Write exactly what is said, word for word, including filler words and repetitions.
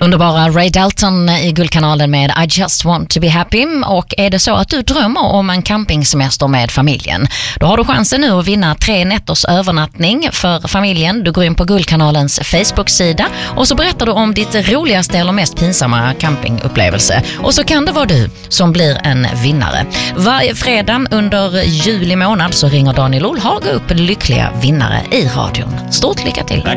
Underbara Ray Dalton i Guldkanalen med I just want to be happy. Och är det så att du drömmer om en campingsemester med familjen, då har du chansen nu att vinna tre nätters övernattning för familjen. Du går in på Guldkanalens Facebook-sida och så berättar du om ditt roligaste eller mest pinsamma campingupplevelse. Och så kan det vara du som blir en vinnare. Varje fredag under juli månad så ringer Daniel Olhag upp lyckliga vinnare i radion. Stort lycka till!